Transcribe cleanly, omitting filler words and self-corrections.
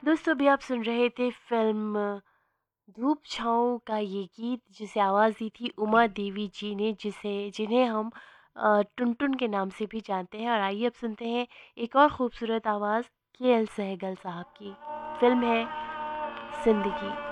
दोस्तों अभी आप सुन रहे थे फ़िल्म धूप छाँव का ये गीत जिसे आवाज़ दी थी उमा देवी जी ने जिन्हें हम टुनटुन के नाम से भी जानते हैं। और आइए अब सुनते हैं एक और खूबसूरत आवाज़ केएल सहगल साहब की। फ़िल्म है ज़िंदगी।